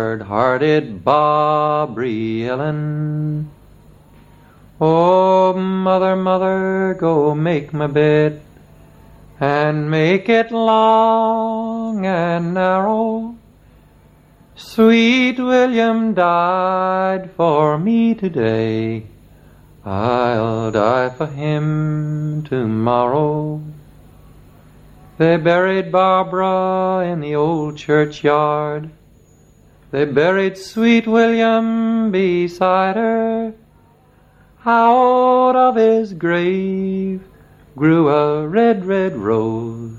hard-hearted Bobby Ellen. Oh, mother, mother, go make my bed, and make it long and narrow. Sweet William died for me today, I'll die for him tomorrow. They buried Barbara in the old churchyard. They buried sweet William beside her. Out of his grave grew a red, red rose.